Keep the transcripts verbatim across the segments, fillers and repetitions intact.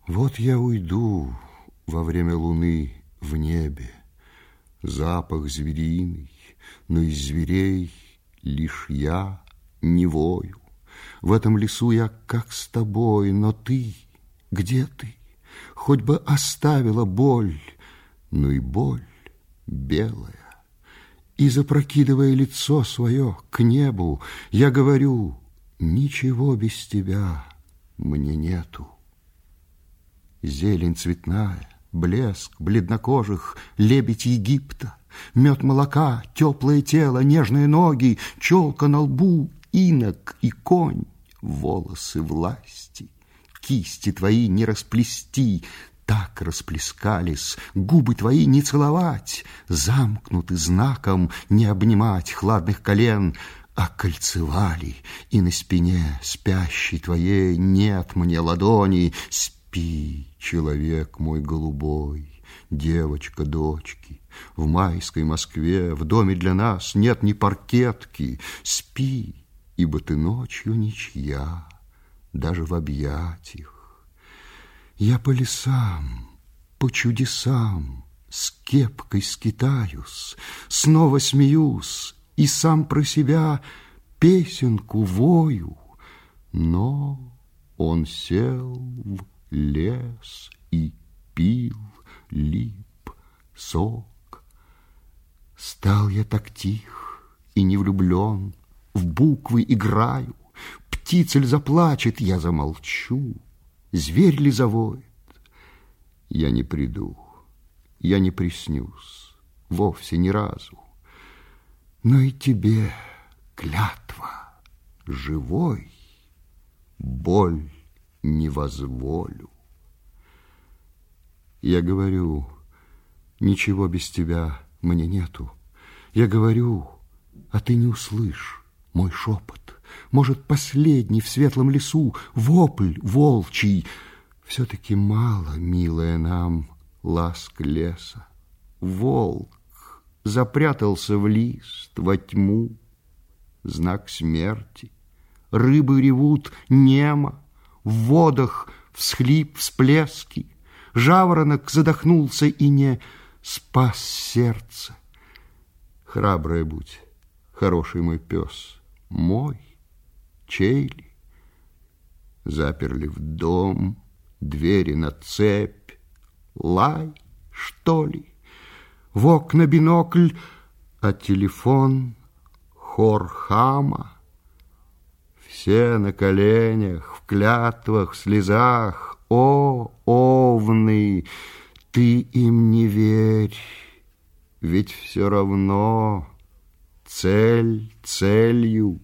Вот я уйду во время луны в небе, запах звериный, но из зверей лишь я не вою. В этом лесу я как с тобой, но ты, где ты? Хоть бы оставила боль, но и боль белая. И, запрокидывая лицо свое к небу, я говорю: ничего без тебя мне нету. Зелень цветная, блеск бледнокожих, лебедь Египта, мед молока, теплое тело, нежные ноги, челка на лбу, инок и конь, волосы власти. Кисти твои не расплести, так расплескались, губы твои не целовать, замкнуты знаком не обнимать хладных колен, окольцевали, и на спине спящей твоей нет мне ладони. Спи, человек мой голубой, девочка дочки, в майской Москве в доме для нас нет ни паркетки. Спи, ибо ты ночью ничья, даже в объятиях. Я по лесам, по чудесам с кепкой скитаюсь, снова смеюсь и сам про себя песенку вою. Но он сел в лес и пил лип сок. Стал я так тих и не влюблен, в буквы играю. Птица ль заплачет, я замолчу. Зверь ли завоет, я не приду, я не приснюсь вовсе ни разу. Но и тебе клятва живой, боль не возволю. Я говорю: ничего без тебя мне нету. Я говорю, а ты не услышь мой шепот. Может, последний в светлом лесу вопль волчий. Все-таки мало, милая, нам ласк леса. Волк запрятался в лист, во тьму, знак смерти. Рыбы ревут немо, в водах всхлип, всплески. Жаворонок задохнулся и не спас сердце. Храбрая будь, хороший мой пес, мой, чей ли? Заперли в дом, двери на цепь, лай, что ли? В окна бинокль, а телефон хор хама. Все на коленях, в клятвах, в слезах. О, овны, ты им не верь, ведь все равно цель целью.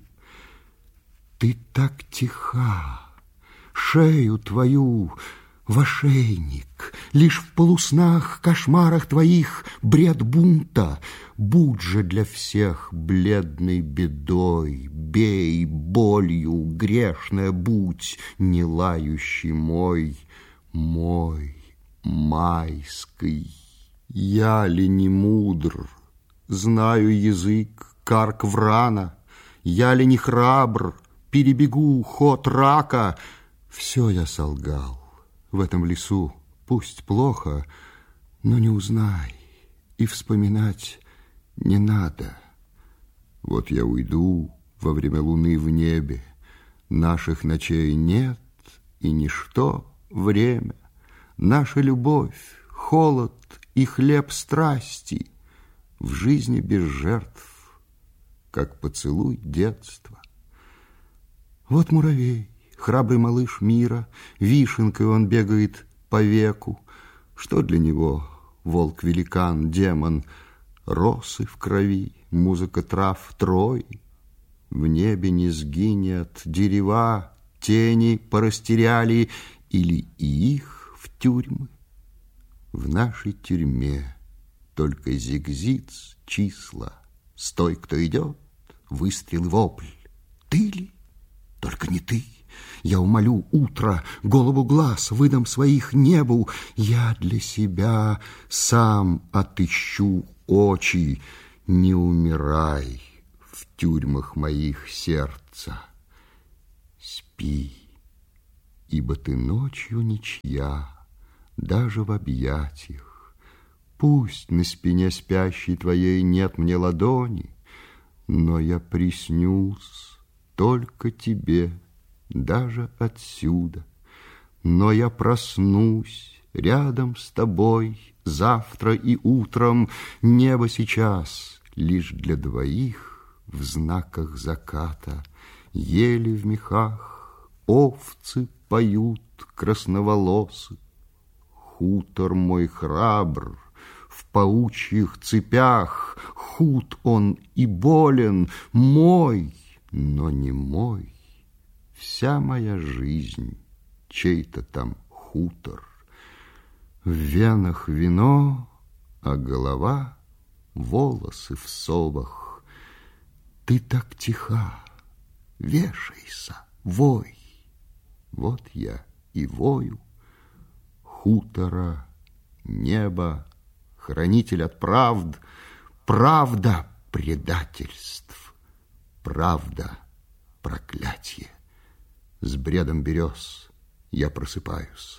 Ты так тиха, шею твою в ошейник, лишь в полуснах, кошмарах твоих бред бунта. Будь же для всех бледной бедой, бей болью, грешная будь, не лающий мой, мой майский. Я ли не мудр, знаю язык, карк врана, я ли не храбр, перебегу ход рака. Все я солгал в этом лесу, пусть плохо, но не узнай, и вспоминать не надо. Вот я уйду во время луны в небе, наших ночей нет, и ничто время, наша любовь, холод и хлеб страсти в жизни без жертв, как поцелуй детства. Вот муравей, храбрый малыш мира, вишенкой он бегает по веку. Что для него волк-великан, демон? Росы в крови, музыка трав трой. В небе не сгинет дерева, тени порастеряли, или и их в тюрьмы. В нашей тюрьме только зигзиц числа. Стой, кто идет, выстрел и вопль. Ты ли? Только не ты. Я умолю утро, голову глаз выдам своих небу. Я для себя сам отыщу очи. Не умирай в тюрьмах моих сердца. Спи, ибо ты ночью ничья, даже в объятиях. Пусть на спине спящей твоей нет мне ладони, но я приснюсь только тебе, даже отсюда. Но я проснусь рядом с тобой завтра и утром. Небо сейчас лишь для двоих в знаках заката. Ели в мехах, овцы поют красноволосы. Хутор мой храбр, в паучьих цепях, худ он и болен, мой, но не мой. Вся моя жизнь чей-то там хутор. В венах вино, а голова — волосы в совах. Ты так тиха, вешайся, вой. Вот я и вою. Хутора, небо, хранитель от правд, правда предательств, правда проклятие. С бредом берез я просыпаюсь.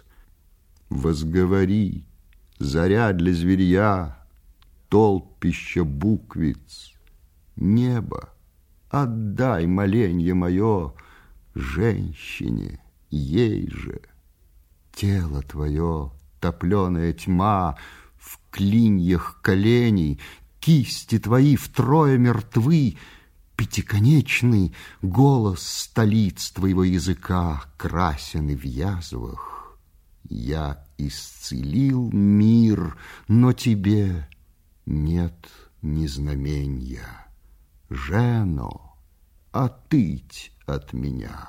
Возговори, заря для зверья, толпища буквиц. Небо, отдай моленье мое женщине, ей же. Тело твое, топленая тьма, в клиньях коленей, кисти твои втрое мертвы, пятиконечный голос столиц твоего языка красен и в язвах. Я исцелил мир, но тебе нет ни знаменья. Жено, отыть от меня,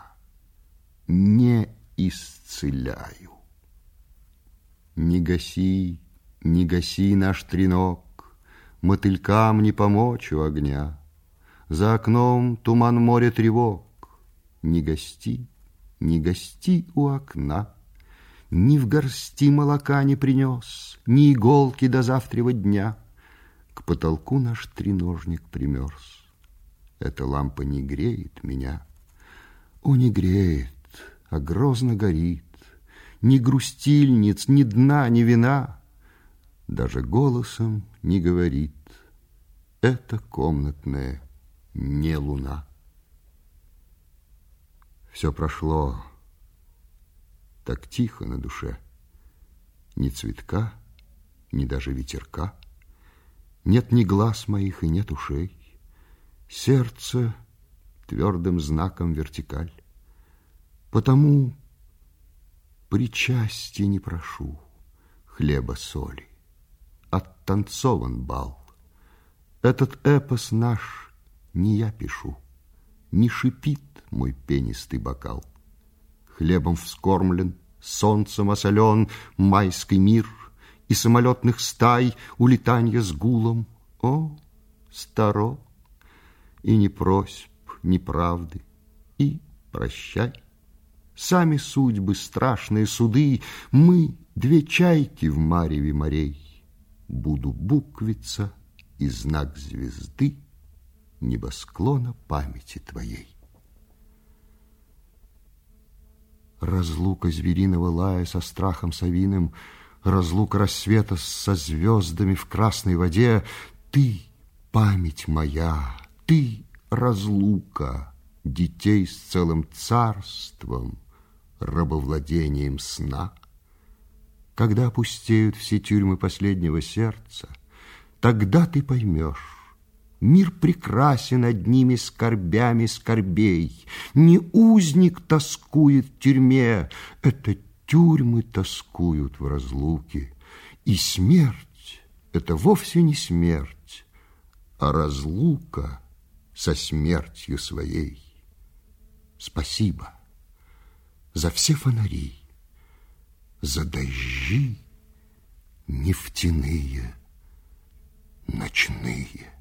не исцеляю. Не гаси, не гаси наш тренок, мотылькам не помочь у огня. За окном туман моря тревог. Не гости, не гости у окна. Ни в горсти молока не принес, ни иголки до завтрава дня. К потолку наш треножник примерз. Эта лампа не греет меня. О, не греет, а грозно горит. Ни грустильниц, ни дна, ни вина. Даже голосом не говорит. Это комнатная не луна. Все прошло так тихо на душе. Ни цветка, ни даже ветерка. Нет ни глаз моих и нет ушей. Сердце твердым знаком вертикаль. Потому причастия не прошу, хлеба соли. Оттанцован бал. Этот эпос наш не я пишу, не шипит мой пенистый бокал. Хлебом вскормлен, солнцем осолен майский мир, и самолетных стай улетанья с гулом. О, старо, и ни просьб, ни правды, и прощай. Сами судьбы, страшные суды, мы две чайки в мареве морей. Буду буквица и знак звезды небосклона памяти твоей. Разлука звериного лая со страхом совиным, разлука рассвета со звездами в красной воде. Ты, память моя, ты, разлука детей с целым царством, рабовладением сна. Когда опустеют все тюрьмы последнего сердца, тогда ты поймешь, мир прекрасен одними скорбями скорбей. Не узник тоскует в тюрьме, это тюрьмы тоскуют в разлуке. И смерть — это вовсе не смерть, а разлука со смертью своей. Спасибо за все фонари, за дожди нефтяные, ночные.